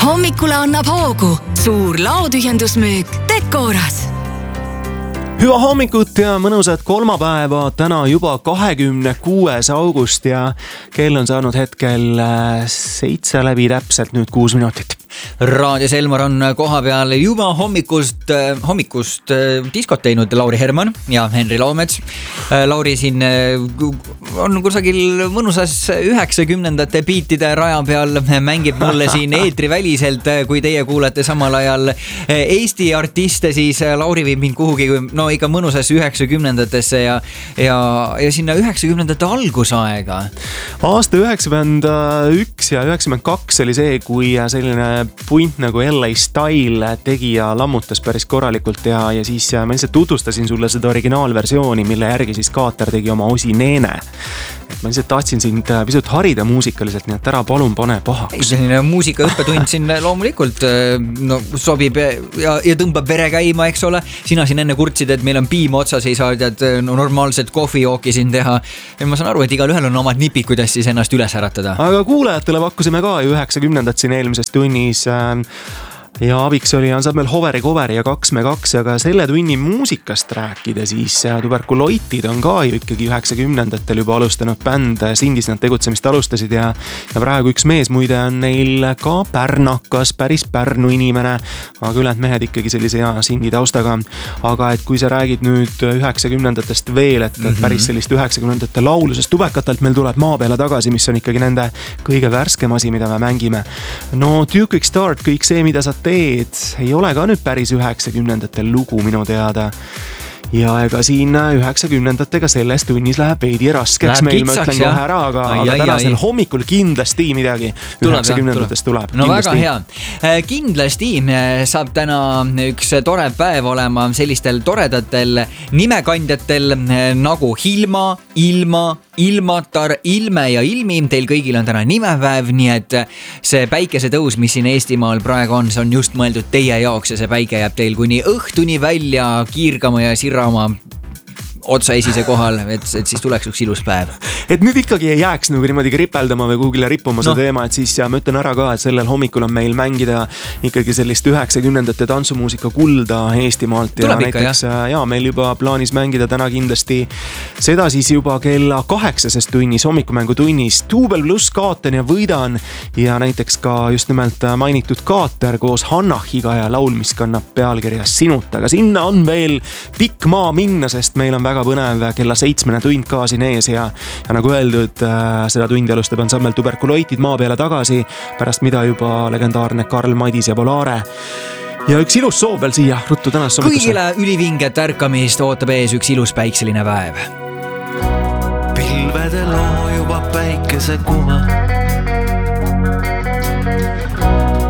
Hommikule annab hoogu suur laotühjendusmüük Decoras. Hüva hommikut ja mõnusat kolmapäeva, täna juba 26. august ja kell on saanud hetkel 7 läbi täpselt nüüd 6 minutit. Raadios Elmar on koha peal juba hommikust diskot teinud Lauri Herman ja Henri Laumets. Lauri siin on kusagil mõnusas 90ndate biitide raja peal, mängib mulle siin eetri väliselt, kui teie kuulete samal ajal Eesti artiste, siis Lauri viib mind kuhugi ikka mõnusas 90ndatesse ja sinna 90ndate algusaega. Aasta 91 ja 92 oli see, kui selline punt nagu LA Style tegi ja lammutas päris korralikult ja siis ma lihtsalt tutvustasin sulle seda originaalversiooni, mille järgi siis Kaater tegi oma Osi Neene. Et ma lihtsalt tahtsin sind pisut harida muusikaliselt, nii et ära palun pane pahaks. Muusikaõppetund siin loomulikult sobib ja tõmbab vere käima, eks ole. Sina siin enne kurtsid, et meil on piim otsas, ei saa normaalset kohvijooki siin teha. Ja ma saan aru, et igal ühel on omad nipid, kuidas siis ennast üles äratada. Aga kuulajatele pakkusime ka 90ndad siin eelmises tunnis ja abiks oli ansambel Hoveri ja 2x2, aga selle tunni muusikast rääkida, siis Tuberkuloitid on ka ju ikkagi 90ndatel juba alustanud bänd, Sindis nad tegutsemist alustasid ja praegu üks mees muide on neil ka pärnakas, päris Pärnu inimene, aga ülejäänud mehed ikkagi sellise hea Sindi taustaga. Aga et kui sa räägid nüüd 90ndatest veel, et päris sellist 90ndate laulusest Tubekatelt meil tuleb maa peale tagasi, mis on ikkagi nende kõige värskem asi, mida me mängime. No Duke Start, kõik see, mida sa teed, ei ole ka nüüd päris 90ndatel lugu minu teada. Ja ega siin 90ndatega selles tunnis läheb veidi raskeks. Meil ma ütlen kohe ära, aga tänasel hommikul kindlasti midagi 90ndatest tuleb. No kindlasti. Väga hea. Kindlasti saab täna üks tore päev olema sellistel toredatel nimekandjatel nagu Hilma, Ilma, Ilmatar, Ilme ja Ilmi. Teil kõigil on täna nimepäev, nii et see päikesetõus, mis siin Eestimaal praegu on, see on just mõeldud teie jaoks ja see päike jääb teil kuni õhtuni välja kiirgama ja sirrama otsa esise kohal, et siis tuleks üks ilus päev. Et nüüd ikkagi ei jääks nagu niimoodi kripeldama või kuhugile rippuma see teema, et siis ma ütlen ära ka, et sellel hommikul on meil mängida ikkagi sellist 90ndate tantsumuusika kulda Eestimaalt. Ja näiteks meil juba plaanis mängida täna kindlasti seda siis juba kella 8. tunnis, hommikumäängu tunnis Duubel pluss Kaaten ja Võidan ja näiteks ka just nimelt mainitud Kaater koos Hannahiga ja laul, mis kannab pealkirjas Sinuta. Aga sinna on veel pikk maa minna, sest meil on väga põnev kella 7 tund ka siin ees ja nagu öeldud, seda tundi alustab ansambel Tuberkuloitid maa peale tagasi, pärast mida juba legendaarne Karl Madis ja Volare. Ja üks ilus soov veel siia ruttu tänast sommitusse. Kõigile ülivinget ärkamist ootab ees üks ilus päikseline päev. Pilvedel loo juba päikese kuva,